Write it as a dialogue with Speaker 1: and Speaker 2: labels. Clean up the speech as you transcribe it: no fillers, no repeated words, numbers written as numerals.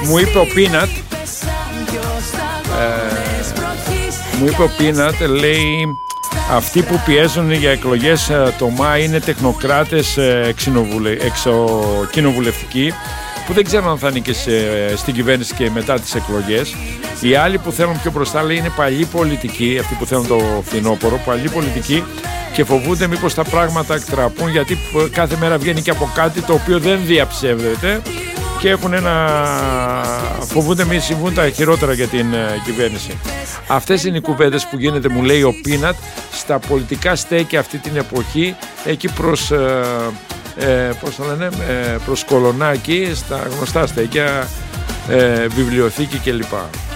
Speaker 1: μου είπε ο Πίνατ, λέει, αυτοί που πιέζουν για εκλογές το Μάη είναι τεχνοκράτες εξοκοινοβουλευτικοί που δεν ξέρουν αν θα είναι και στην κυβέρνηση και μετά τις εκλογές. Οι άλλοι που θέλουν πιο μπροστά, λέει, είναι παλιοί πολιτικοί, αυτοί που θέλουν το φθινόπωρο, παλιοί πολιτικοί, και φοβούνται μήπως τα πράγματα εκτραπούν, γιατί κάθε μέρα βγαίνει και από κάτι το οποίο δεν διαψεύδεται και έχουν φοβούνται μη συμβούν τα χειρότερα για την κυβέρνηση. Αυτές είναι οι κουβέντες που γίνεται, μου λέει ο Πίνατ, στα πολιτικά στέκια αυτή την εποχή, εκεί προς προς Κολονάκι, στα γνωστά στέκια, βιβλιοθήκη κλπ.